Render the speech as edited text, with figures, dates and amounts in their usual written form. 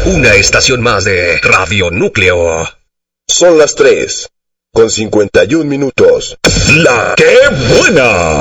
Una estación más de Radio Núcleo. Son las 3:51. ¡La qué buena!